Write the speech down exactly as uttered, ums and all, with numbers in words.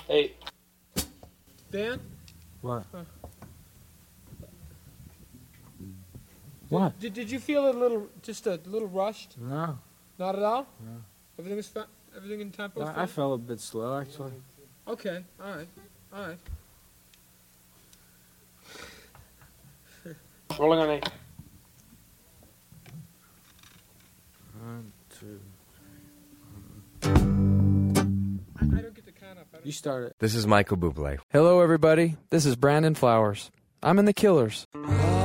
Hey. Dan? What? Huh. What? Did, did you feel a little, just a little rushed? No. Not at all? No. Everything was fa- everything in tempo? I, I felt a bit slow, actually. Okay, all right, all right. Rolling on eight. One, two. I, I don't get the count up. I don't You start it. This is Michael Bublé. Hello, everybody. This is Brandon Flowers. I'm in The Killers.